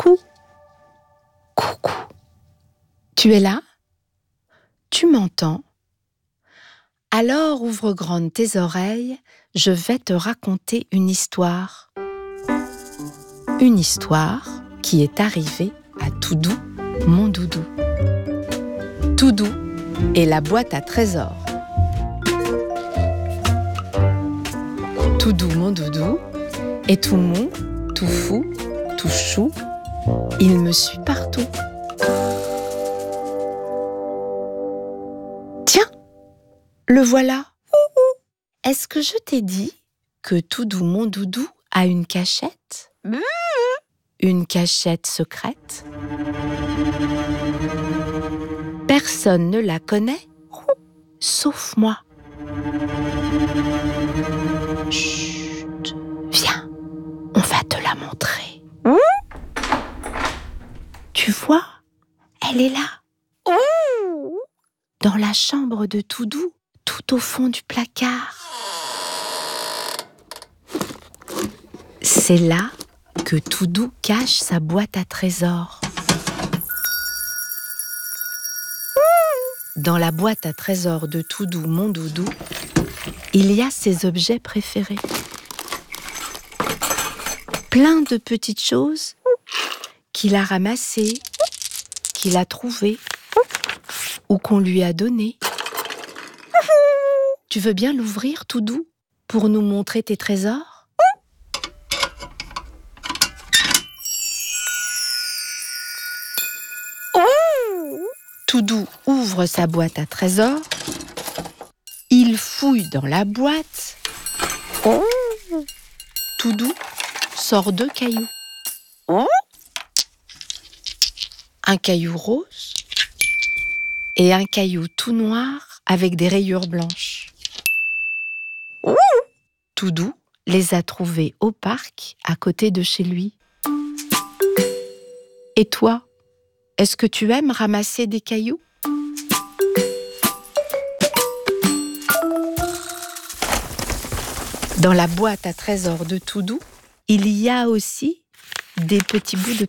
Coucou. Coucou. Tu es là? Tu m'entends? Alors ouvre grandes tes oreilles, je vais te raconter une histoire. Une histoire qui est arrivée à Toudou, mon doudou. Toudou est la boîte à trésors. Toudou, mon doudou, est tout mou, tout fou, tout chou. Il me suit partout. Tiens, le voilà. Est-ce que je t'ai dit que Toudou, mon doudou, a une cachette? Une cachette secrète? Personne ne la connaît, sauf moi. Chut, viens, on va te la montrer. Tu vois, elle est là. Dans la chambre de Toudou, tout au fond du placard. C'est là que Toudou cache sa boîte à trésors. Dans la boîte à trésors de Toudou, mon doudou, il y a ses objets préférés. Plein de petites choses qu'il a ramassées, qu'il a trouvées ou qu'on lui a données. Tu veux bien l'ouvrir, Toudou, pour nous montrer tes trésors? Toudou ouvre sa boîte à trésors. Il fouille dans la boîte. Toudou sort 2 cailloux. Un caillou rose et un caillou tout noir avec des rayures blanches. Toudou les a trouvés au parc à côté de chez lui. Et toi, est-ce que tu aimes ramasser des cailloux? Dans la boîte à trésors de Toudou, il y a aussi des petits bouts de